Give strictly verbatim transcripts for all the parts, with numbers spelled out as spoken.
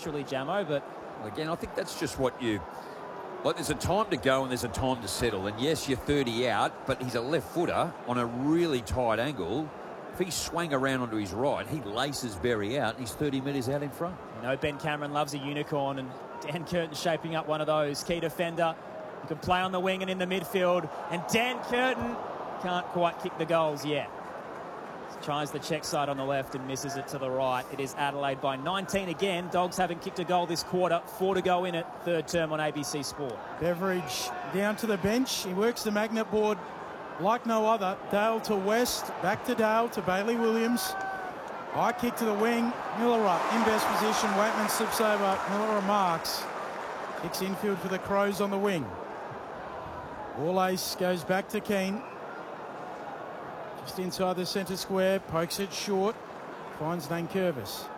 naturally, Jamo, but... Again, I think that's just what you... Like, there's a time to go and there's a time to settle. And yes, you're thirty out, but he's a left footer on a really tight angle. If he swung around onto his right, he laces Berry out and he's thirty metres out in front. You know, Ben Cameron loves a unicorn, and Dan Curtin shaping up one of those. Key defender who can play on the wing and in the midfield. And Dan Curtin can't quite kick the goals yet. Tries the check side on the left and misses it to the right. It is Adelaide by nineteen again. Dogs haven't kicked a goal this quarter. Four to go in it. Third term on A B C Sport. Beveridge down to the bench. He works the magnet board like no other. Dale to West. Back to Dale to Bailey Williams. High kick to the wing. Miller up in best position. Waitman slips over. Miller marks. Kicks infield for the Crows on the wing. All ace goes back to Keane. Just inside the centre square, pokes it short, finds Nankervis.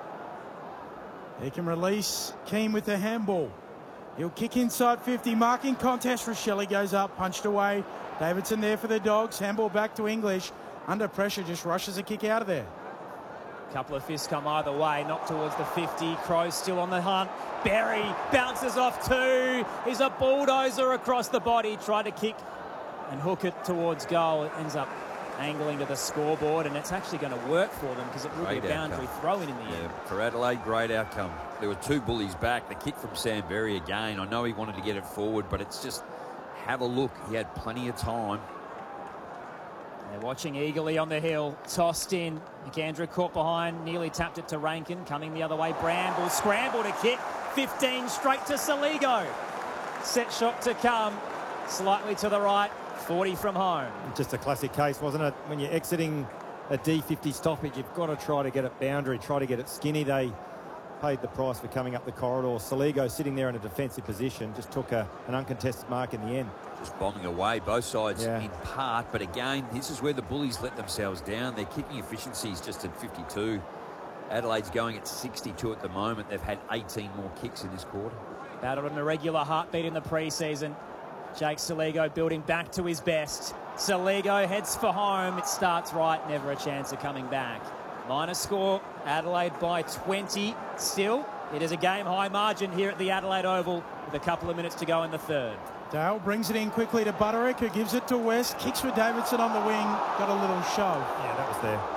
He can release Keane with the handball. He'll kick inside fifty, marking contest. Rochelli goes up, punched away. Davidson there for the Dogs. Handball back to English. Under pressure, just rushes a kick out of there. Couple of fists come either way, knocked towards the fifty. Crows still on the hunt. Berry bounces off two. He's a bulldozer across the body. Tried to kick and hook it towards goal. It ends up angling to the scoreboard, and it's actually going to work for them because it will Great be a boundary outcome. throw-in in the yeah, end. For Adelaide, great outcome. There were two bullies back. The kick from Sam Berry again. I know he wanted to get it forward, but it's just, have a look. He had plenty of time. They're watching eagerly on the hill. Tossed in. McAndrew caught behind. Nearly tapped it to Rankin. Coming the other way. Bramble. Scramble to kick. fifteen straight to Saligo. Set shot to come. Slightly to the right. forty from home. Just a classic case, wasn't it? When you're exiting a D fifty stoppage, you've got to try to get it boundary, try to get it skinny. They paid the price for coming up the corridor. Saligo sitting there in a defensive position, just took a, an uncontested mark in the end. Just bombing away, both sides Yeah. in part. But again, this is where the bullies let themselves down. Their kicking efficiency is just at fifty-two. Adelaide's going at sixty-two at the moment. They've had eighteen more kicks in this quarter. Battled an irregular heartbeat in the pre-season. Jake Saligo building back to his best. Saligo heads for home. It starts right, never a chance of coming back. Minor score, Adelaide by twenty. Still, it is a game-high margin here at the Adelaide Oval with a couple of minutes to go in the third. Dale brings it in quickly to Butterick, who gives it to West. Kicks for Davidson on the wing. Got a little shove. Yeah, that was there.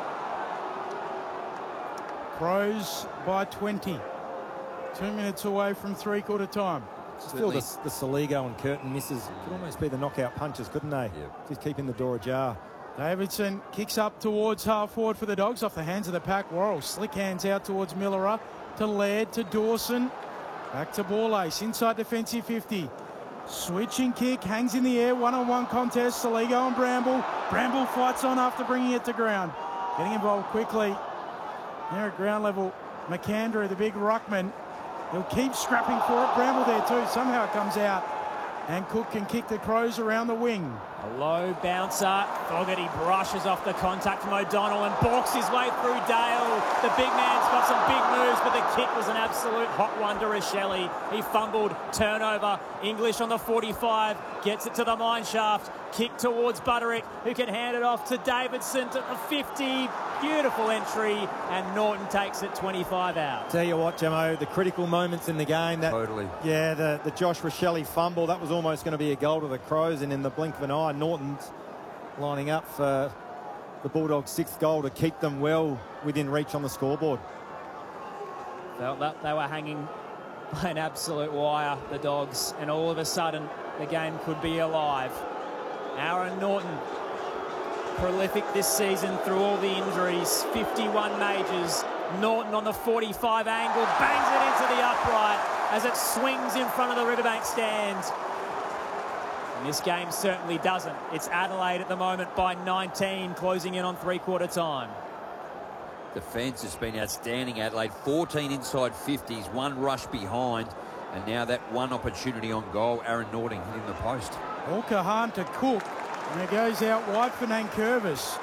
Crows by twenty. Two minutes away from three-quarter time. Just feel the, the Saligo and Curtin misses could almost be the knockout punches, couldn't they? Yep. Just keeping the door ajar. Davidson kicks up towards half forward for the Dogs off the hands of the pack. Worrell slick hands out towards Miller, to Laird, to Dawson. Back to Borlace, inside defensive fifty. Switching kick, hangs in the air, one-on-one contest. Saligo and Bramble. Bramble fights on after bringing it to ground. Getting involved quickly. There at ground level, McAndrew, the big ruckman. He'll keep scrapping for it. Bramble there too. Somehow it comes out. And Cook can kick the Crows around the wing. A low bouncer. Fogarty brushes off the contact from O'Donnell and balks his way through Dale. The big man's got some big moves, but the kick was an absolute hot one to Rochelli. He fumbled. Turnover. English on the forty-five. Gets it to the mine shaft. Kick towards Butterick, who can hand it off to Davidson to the fifty. Beautiful entry, and Norton takes it twenty-five out. Tell you what, Jamo, the critical moments in the game. That, Totally. Yeah, the, the Josh Rochelli fumble, that was almost going to be a goal to the Crows, and in the blink of an eye, Norton's lining up for the Bulldogs' sixth goal to keep them well within reach on the scoreboard. Felt that they were hanging by an absolute wire, the Dogs, and all of a sudden the game could be alive. Aaron Norton, prolific this season through all the injuries, fifty-one majors. Norton on the forty-five angle, bangs it into the upright as it swings in front of the Riverbank stand. And this game certainly doesn't. It's Adelaide at the moment by nineteen, closing in on three-quarter time. Defence has been outstanding, Adelaide. fourteen inside fifties, one rush behind, and now that one opportunity on goal, Aaron Norton hitting the post. All-Kahan to Cook, and it goes out wide for Nankervis.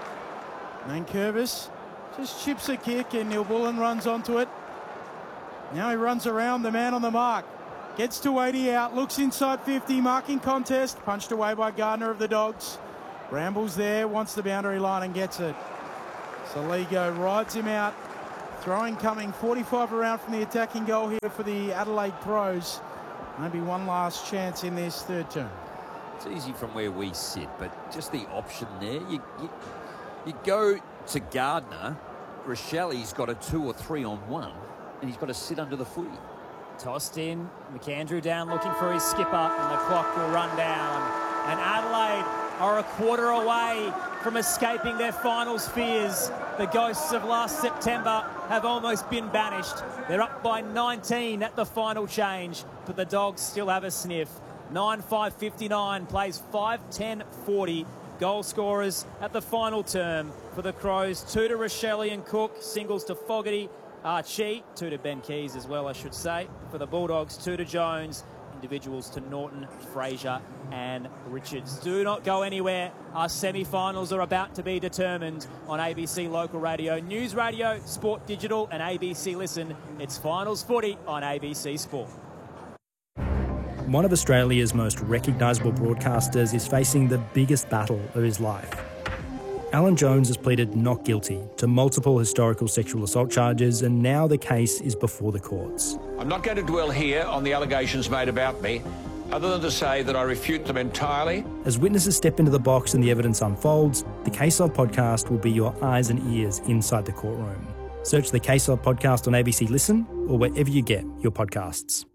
Nankervis just chips a kick, and Neil Bullen runs onto it. Now he runs around the man on the mark. Gets to eighty out, looks inside fifty, marking contest. Punched away by Gardner of the Dogs. Brambles there, wants the boundary line and gets it. Saligo rides him out Throwing coming forty-five around from the attacking goal here for the Adelaide Crows. Maybe one last chance in this third term. It's easy from where we sit, but just the option there. You, you, you go to Gardner. Rochelli's got a two or three on one, and he's got to sit under the footy. Tossed in, McAndrew down looking for his skipper, and the clock will run down. And Adelaide are a quarter away from escaping their finals fears. The ghosts of last September have almost been banished. They're up by nineteen at the final change, but the Dogs still have a sniff. nine five fifty-nine plays five ten forty. Goal scorers at the final term for the Crows. Two to Rochelli and Cook, singles to Fogarty, Archie, two to Ben Keys as well, I should say. For the Bulldogs, two to Jones, individuals to Norton, Fraser and Richards. Do not go anywhere. Our semi-finals are about to be determined on A B C Local Radio, News Radio, Sport Digital and A B C Listen. It's Finals Footy on A B C Sport. One of Australia's most recognisable broadcasters is facing the biggest battle of his life. Alan Jones has pleaded not guilty to multiple historical sexual assault charges, and now the case is before the courts. I'm not going to dwell here on the allegations made about me, other than to say that I refute them entirely. As witnesses step into the box and the evidence unfolds, the Case Of podcast will be your eyes and ears inside the courtroom. Search the Case Of podcast on A B C Listen or wherever you get your podcasts.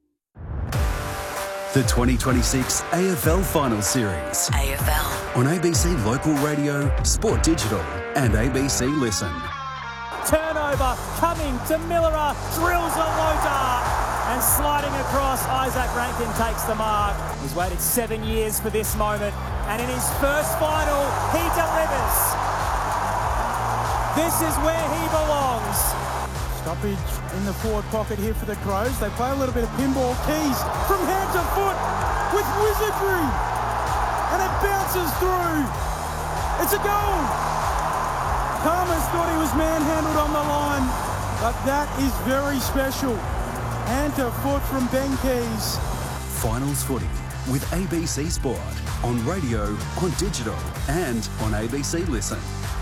The twenty twenty-six A F L Finals Series. A F L. On A B C Local Radio, Sport Digital and A B C Listen. Turnover coming to Millera, drills a low dart and sliding across, Isaac Rankin takes the mark. He's waited seven years for this moment and in his first final, he delivers. This is where he belongs. Stoppage in the forward pocket here for the Crows. They play a little bit of pinball. Keys from hand to foot with wizardry. And it bounces through. It's a goal. Palmer's thought he was manhandled on the line, but that is very special. Hand to foot from Ben Keys. Finals Footy with A B C Sport on radio, on digital and on A B C Listen.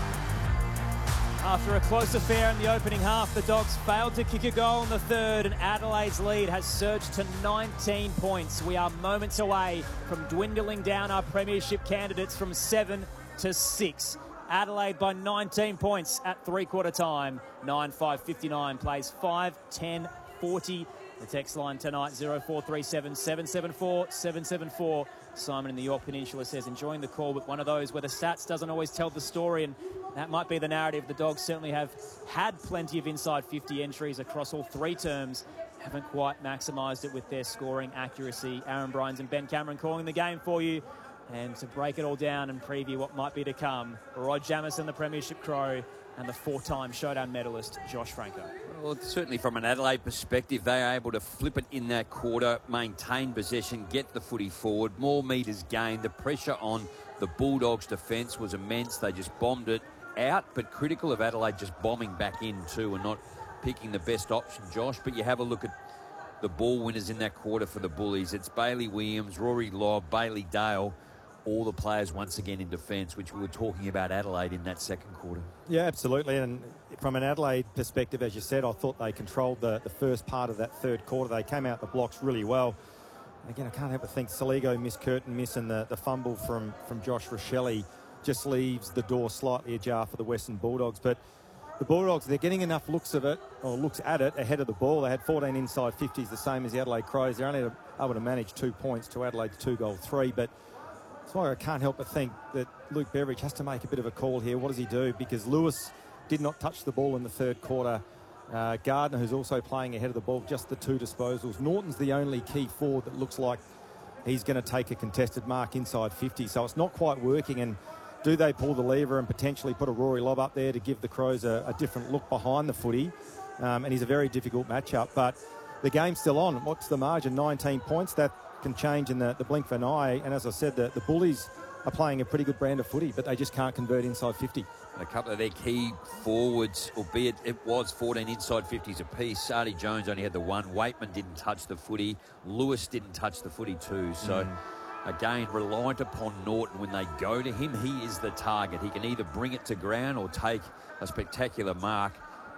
After a close affair in the opening half, the Dogs failed to kick a goal in the third and Adelaide's lead has surged to nineteen points. We are moments away from dwindling down our premiership candidates from seven to six. Adelaide by nineteen points at three-quarter time. nine five fifty-nine plays five ten forty. The text line tonight, zero four three seven, seven seven four, seven seven four. Simon in the York Peninsula says, enjoying the call, but one of those where the stats doesn't always tell the story, and that might be the narrative. The Dogs certainly have had plenty of inside fifty entries across all three terms. Haven't quite maximised it with their scoring accuracy. Aaron Bryans and Ben Cameron calling the game for you. And to break it all down and preview what might be to come, Rod Jamison, the Premiership Crow, and the four-time Showdown medalist, Josh Franco. Well, certainly from an Adelaide perspective, they are able to flip it in that quarter, maintain possession, get the footy forward, more metres gained. The pressure on the Bulldogs' defence was immense. They just bombed it out, but critical of Adelaide just bombing back in too and not picking the best option, Josh. But you have a look at the ball winners in that quarter for the Bullies. It's Bailey Williams, Rory Lobb, Bailey Dale, all the players once again in defence, which we were talking about Adelaide in that second quarter. Yeah, absolutely. And from an Adelaide perspective, as you said, I thought they controlled the, the first part of that third quarter. They came out the blocks really well. Again, I can't help but think Saligo missed Curtin miss and the, the fumble from, from Josh Rochelli just leaves the door slightly ajar for the Western Bulldogs. But the Bulldogs, they're getting enough looks of it, or looks at it, ahead of the ball. They had fourteen inside fifties, the same as the Adelaide Crows. They're only able to manage two points to Adelaide's two-goal three. But that's why I can't help but think that Luke Beveridge has to make a bit of a call here. What does he do? Because Lewis did not touch the ball in the third quarter. Uh, Gardner, who's also playing ahead of the ball, just the two disposals. Norton's the only key forward that looks like he's going to take a contested mark inside fifty. So it's not quite working. And do they pull the lever and potentially put a Rory Lobb up there to give the Crows a, a different look behind the footy? Um, and he's a very difficult matchup. But the game's still on. What's the margin? nineteen points. That can change in the, the blink of an eye. And as I said, the, the Bullies are playing a pretty good brand of footy, but they just can't convert inside fifty. A couple of their key forwards, albeit it was fourteen inside fifties apiece. Sadi Jones only had the one. Waitman didn't touch the footy. Lewis didn't touch the footy too. So, mm. again, reliant upon Norton. When they go to him, he is the target. He can either bring it to ground or take a spectacular mark.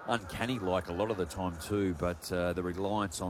uncanny like a lot of the time too, but uh, the reliance on